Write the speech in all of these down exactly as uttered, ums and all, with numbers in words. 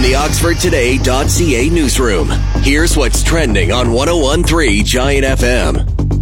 the Oxford Today dot C A newsroom, here's what's trending on one oh one point three Giant F M.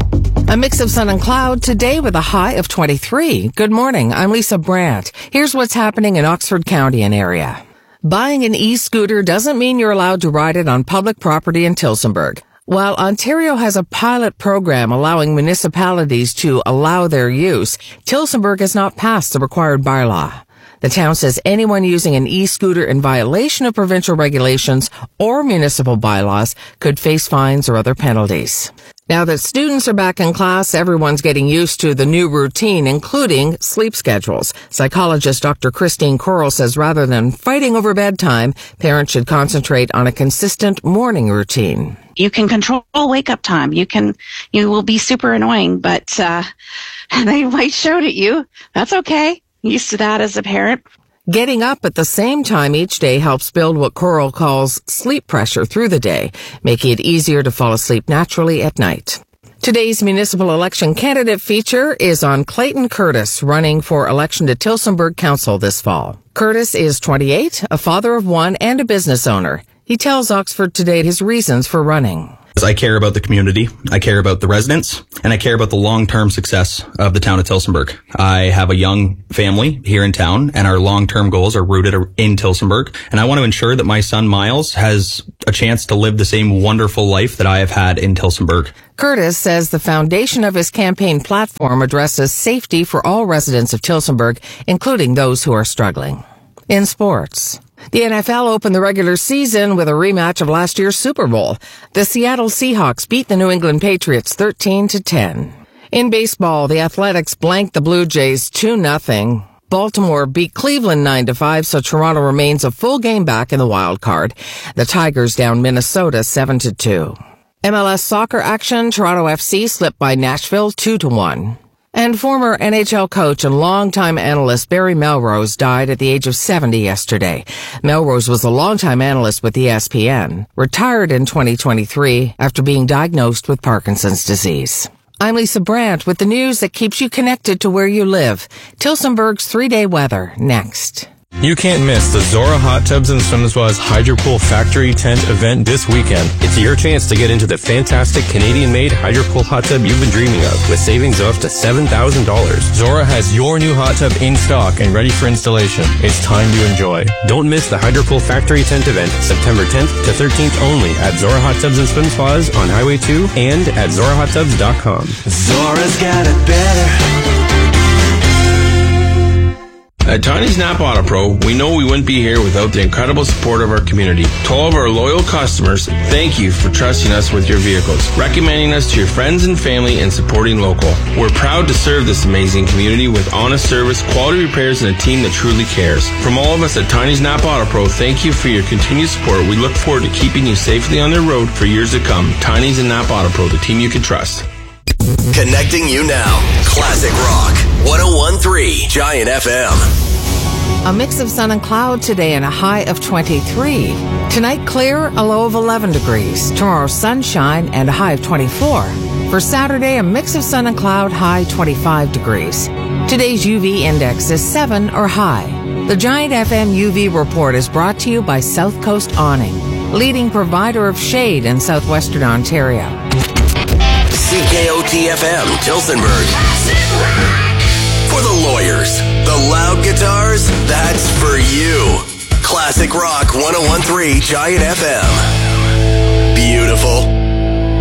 A mix of sun and cloud today with a high of twenty-three. Good morning. I'm Lisa Brandt. Here's what's happening in Oxford County and area. Buying an e-scooter doesn't mean you're allowed to ride it on public property in Tillsonburg. While Ontario has a pilot program allowing municipalities to allow their use, Tillsonburg has not passed the required bylaw. The town says anyone using an e-scooter in violation of provincial regulations or municipal bylaws could face fines or other penalties. Now that students are back in class, everyone's getting used to the new routine, including sleep schedules. Psychologist Doctor Christine Coral says rather than fighting over bedtime, parents should concentrate on a consistent morning routine. You can control wake-up time. You can, you will be super annoying, but uh, they might shout at you. That's okay. Used to that as a parent. Getting up at the same time each day helps build what Coral calls sleep pressure through the day, making it easier to fall asleep naturally at night. Today's municipal election candidate feature is on Clayton Curtis, running for election to Tillsonburg Council this fall. Curtis is twenty-eight, a father of one, and a business owner. He tells Oxford Today his reasons for running. I care about the community, I care about the residents, and I care about the long-term success of the town of Tillsonburg. I have a young family here in town, and our long-term goals are rooted in Tillsonburg, and I want to ensure that my son Miles has a chance to live the same wonderful life that I have had in Tillsonburg. Curtis says the foundation of his campaign platform addresses safety for all residents of Tillsonburg, including those who are struggling. In sports, the N F L opened the regular season with a rematch of last year's Super Bowl. The Seattle Seahawks beat the New England Patriots thirteen to ten. In baseball, the Athletics blanked the Blue Jays two nothing. Baltimore beat Cleveland nine to five, so Toronto remains a full game back in the wild card. The Tigers down Minnesota seven to two. M L S soccer action, Toronto F C slipped by Nashville two to one. And former N H L coach and longtime analyst Barry Melrose died at the age of seventy yesterday. Melrose was a longtime analyst with E S P N, retired in twenty twenty-three after being diagnosed with Parkinson's disease. I'm Lisa Brandt with the news that keeps you connected to where you live. Tillsonburg's three-day weather next. You can't miss the Zora Hot Tubs and Swim Spas Hydropool Factory Tent event this weekend. It's your chance to get into the fantastic Canadian-made Hydropool hot tub you've been dreaming of, with savings of up to seven thousand dollars. Zora has your new hot tub in stock and ready for installation. It's time to enjoy. Don't miss the Hydropool Factory Tent event, September tenth to thirteenth only at Zora Hot Tubs and Swim Spas on Highway two and at zora hot tubs dot com. Zora's got it better. At Tiny's Napa Auto Pro, we know we wouldn't be here without the incredible support of our community. To all of our loyal customers, thank you for trusting us with your vehicles, recommending us to your friends and family, and supporting local. We're proud to serve this amazing community with honest service, quality repairs, and a team that truly cares. From all of us at Tiny's Napa Auto Pro, thank you for your continued support. We look forward to keeping you safely on the road for years to come. Tiny's and Napa Auto Pro, the team you can trust. Connecting you now. Classic Rock. one oh one point three Giant F M. A mix of sun and cloud today and a high of twenty-three. Tonight, clear, a low of eleven degrees. Tomorrow, sunshine and a high of twenty-four. For Saturday, a mix of sun and cloud, high twenty-five degrees. Today's U V index is seven or high. The Giant F M U V report is brought to you by South Coast Awning, leading provider of shade in southwestern Ontario. C K O T F M, Tillsonburg. For the lawyers, the loud guitars, that's for you. Classic Rock one oh one point three Giant F M.